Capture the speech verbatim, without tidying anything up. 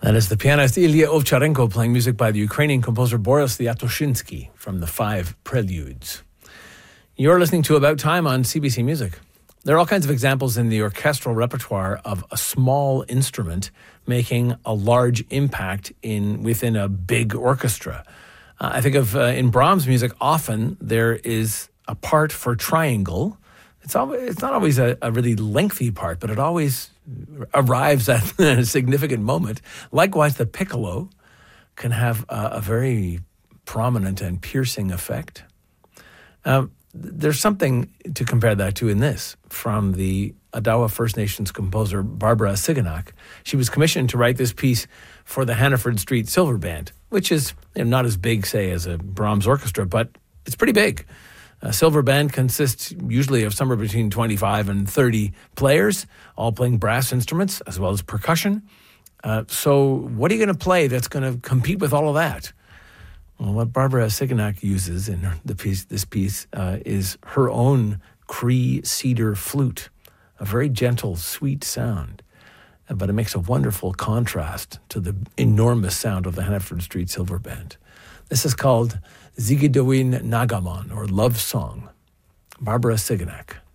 That is the pianist Ilya Ovcharenko playing music by the Ukrainian composer Boris Yatoshinsky from the Five Preludes. You're listening to About Time on C B C Music. There are all kinds of examples in the orchestral repertoire of a small instrument making a large impact in within a big orchestra. Uh, I think of uh, in Brahms music, often there is a part for triangle. It's always, it's not always a, a really lengthy part, but it always arrives at a significant moment. Likewise, the piccolo can have a, a very prominent and piercing effect. Um, there's something to compare that to in this, from the Odawa First Nations composer Barbara Siganak. She was commissioned to write this piece for the Hannaford Street Silver Band, which is, you know, not as big, say, as a Brahms orchestra, but it's pretty big. A silver band consists usually of somewhere between twenty-five and thirty players, all playing brass instruments as well as percussion. Uh, so what are you going to play that's going to compete with all of that? Well, what Barbara Siganak uses in her, the piece, this piece uh, is her own Cree cedar flute, a very gentle, sweet sound, but it makes a wonderful contrast to the enormous sound of the Hannaford Street Silver Band. This is called Zigidowin Nagamon, or Love Song, Barbara Siganak.